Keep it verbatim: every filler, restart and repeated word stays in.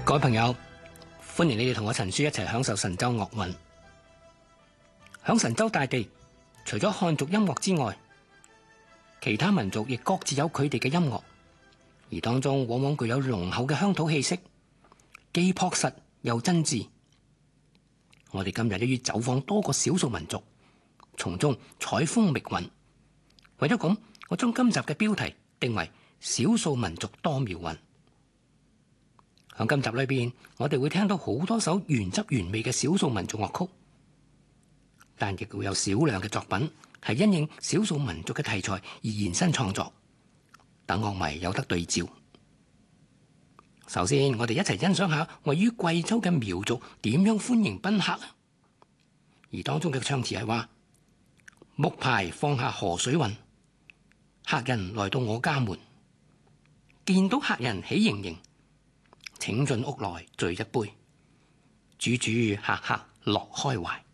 各位朋友，歡迎你哋同我陳書一齊享受神州樂韻。響神州大地，除咗漢族音樂之外，其他民族亦各自有佢哋嘅音樂，而當中往往具有濃厚嘅鄉土氣息，既樸實又真摯。我哋今日一於走訪多個少數民族，從中採風覓韻。為咗咁，我將今集嘅標題定為少數民族多妙韻。喺今集裏邊，我哋會聽到好多首原汁原味嘅少數民族樂曲，但亦會有少量嘅作品係因應少數民族嘅題材而延伸創作，等樂迷有得對照。首先，我哋一齊欣賞下位於貴州嘅苗族點樣歡迎賓客啊！而當中嘅唱詞係話：木牌放下河水運，客人來到我家門，見到客人喜盈盈，請進屋來聚一杯，煮煮客客樂開懷。